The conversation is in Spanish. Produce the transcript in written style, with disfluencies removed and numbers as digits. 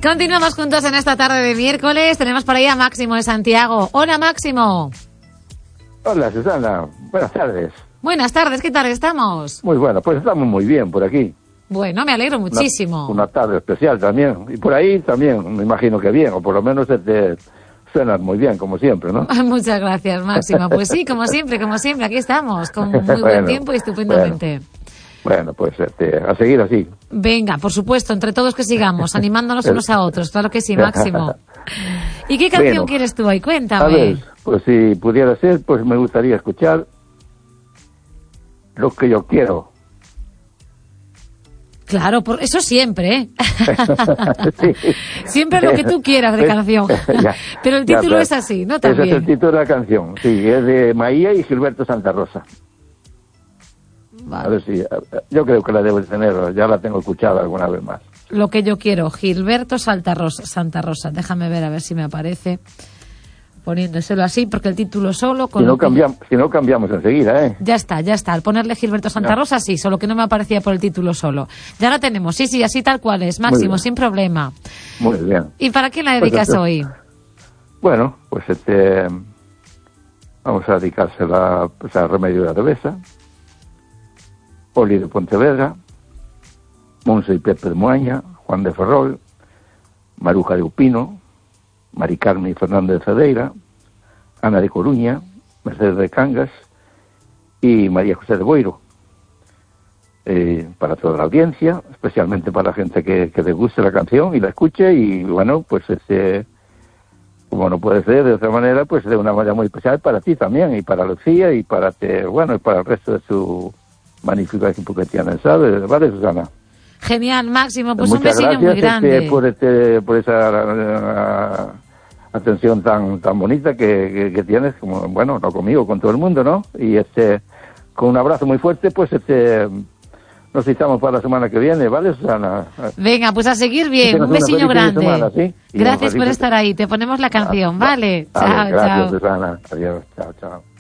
Continuamos juntos en esta tarde de miércoles. Tenemos por ahí a Máximo de Santiago. Hola, Máximo. Hola, Susana. Buenas tardes. Buenas tardes, ¿qué tal estamos? Muy bueno, pues estamos muy bien por aquí. Bueno, me alegro muchísimo. Una tarde especial también. Y por ahí también, me imagino que bien, o por lo menos te suenas muy bien, como siempre, ¿no? Muchas gracias, Máximo. Pues sí, como siempre, aquí estamos, con muy buen tiempo y estupendamente. Bueno, pues a seguir así. Venga, por supuesto, entre todos que sigamos, animándonos unos a otros, claro que sí, Máximo. ¿Y qué canción quieres tú hoy? Cuéntame. A ver, pues si pudiera ser, pues me gustaría escuchar Lo que yo quiero. Claro, por eso siempre, ¿eh? Sí. Siempre lo que tú quieras de canción. Ya, pero el título es así, ¿no? También. Ese es el título de la canción, sí, es de Maía y Gilberto Santa Rosa. Vale. A ver si, yo creo que la debo tener, ya la tengo escuchada alguna vez más. Lo que yo quiero, Gilberto Santa Rosa. Déjame ver a ver si me aparece poniéndoselo así, porque el título solo... Si no cambiamos enseguida, ¿eh? Ya está. Al ponerle Gilberto Santa Rosa, sí, solo que no me aparecía por el título solo. Ya la tenemos, sí, así tal cual es, Máximo, sin problema. Muy bien. ¿Y para quién la dedicas hoy? Bueno, pues vamos a dedicársela pues, a Remedio de Arabesa, Oli de Pontevedra, Monse y Pepe de Moaña, Juan de Ferrol, Maruja de Upino, Mari Carmen y Fernández de Cedeira, Ana de Coruña, Mercedes de Cangas y María José de Boiro. Para toda la audiencia, especialmente para la gente que le guste la canción y la escuche, y bueno, pues como no puede ser de otra manera, pues de una manera muy especial para ti también, y para Lucía, y para y para el resto de su magnífico equipo que tienen, ¿sabes? ¿Vale, Susana? Genial, Máximo, pues Muchas un besillo muy grande. por esa atención tan bonita que tienes, como, bueno, no conmigo, con todo el mundo, ¿no? Y con un abrazo muy fuerte, pues nos citamos para la semana que viene, ¿vale, Susana? Venga, pues a seguir bien, un besillo grande. Semana, ¿sí? Gracias por estar ahí, te ponemos la canción, ¿vale? Vale, Chao, gracias, chao. Susana. Adiós, chao.